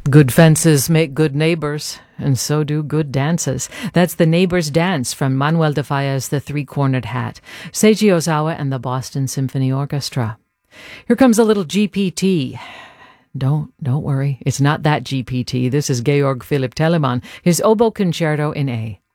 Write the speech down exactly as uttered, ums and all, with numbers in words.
Good fences make good neighbors, and so do good dances. That's the Neighbor's Dance from Manuel de Falla's The Three-Cornered Hat, Seiji Ozawa and the Boston Symphony Orchestra. Here comes a little G P T. Don't, don't worry, it's not that G P T. This is Georg Philipp Telemann, his Oboe Concerto in A.